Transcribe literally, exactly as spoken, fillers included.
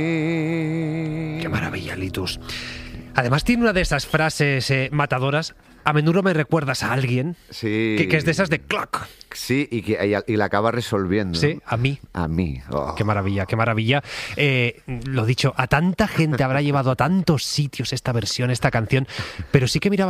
Qué maravilla, Litus. Además tiene una de esas frases eh, matadoras. A menudo me recuerdas a alguien Sí. que, que es de esas de clock. Sí, y que y, y la acaba resolviendo. Sí, a mí. A mí. Oh. Qué maravilla, qué maravilla. Eh, lo dicho, a tanta gente habrá llevado a tantos sitios esta versión, esta canción, pero sí que miraba